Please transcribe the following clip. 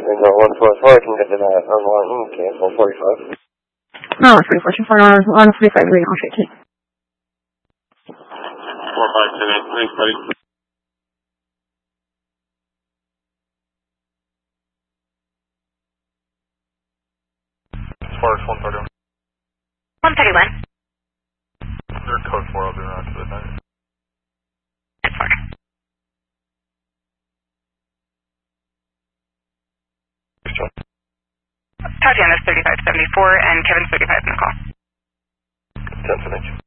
Bingo 144, I can get to that on line, cancel 45. No, 44, on 45, reading on 15. 45, thanks, buddy. Sparks 131. 131. Your code 4, I'll be around to the night. That's fine. Tatiana's 3574 and Kevin's 35 in the call. 10 for